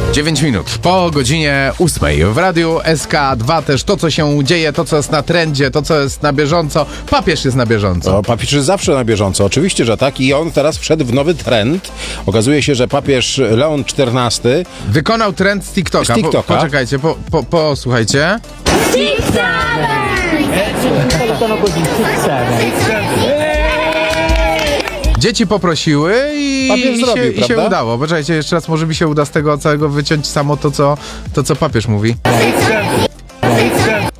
9 minut po godzinie 8 w Radiu SK2 też to, co się dzieje, to, co jest na trendzie, to, co jest na bieżąco. Papież jest na bieżąco. O, papież jest zawsze na bieżąco, oczywiście, że tak. I on teraz wszedł w nowy trend. Okazuje się, że papież Leon XIV Wykonał trend z TikToka. Z TikToka. Poczekajcie, posłuchajcie. Dzieci poprosiły i się udało. Poczekajcie, jeszcze raz może mi się uda z tego całego wyciąć samo to, co papież mówi.